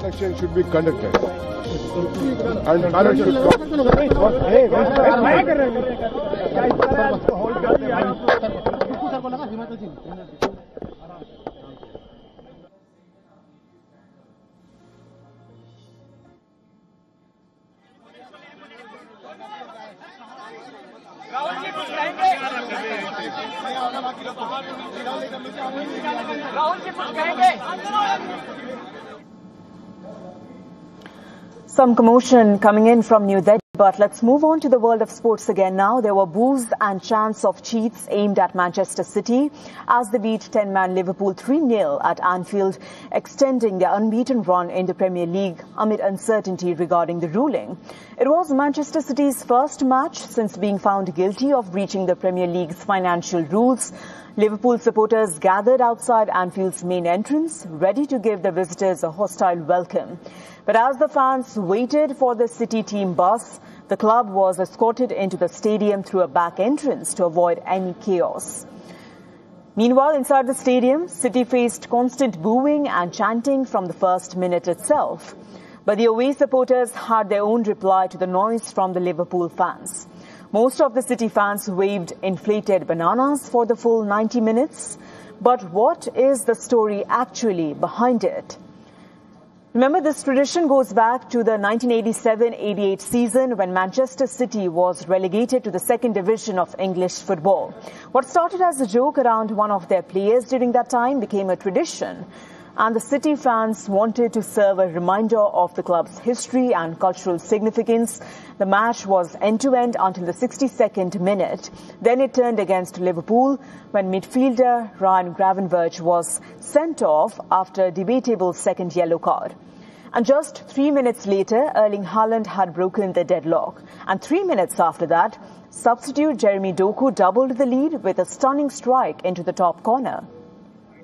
election should be conducted. And ballot should Some commotion coming in from New Delhi, but let's move on to the world of sports again now. There were boos and chants of cheats aimed at Manchester City as they beat 10-man Liverpool 3-0 at Anfield, extending their unbeaten run in the Premier League amid uncertainty regarding the ruling. It was Manchester City's first match since being found guilty of breaching the Premier League's financial rules. Liverpool supporters gathered outside Anfield's main entrance, ready to give the visitors a hostile welcome. But as the fans waited for the City team bus, the club was escorted into the stadium through a back entrance to avoid any chaos. Meanwhile, inside the stadium, City faced constant booing and chanting from the first minute itself. But the away supporters had their own reply to the noise from the Liverpool fans. Most of the City fans waved inflated bananas for the full 90 minutes. But what is the story actually behind it? Remember, this tradition goes back to the 1987-88 season when Manchester City was relegated to the second division of English football. What started as a joke around one of their players during that time became a tradition. And the City fans wanted to serve a reminder of the club's history and cultural significance. The match was end-to-end until the 62nd minute. Then it turned against Liverpool when midfielder Ryan Gravenberch was sent off after a debatable second yellow card. And just 3 minutes later, Erling Haaland had broken the deadlock. And 3 minutes after that, substitute Jeremy Doku doubled the lead with a stunning strike into the top corner.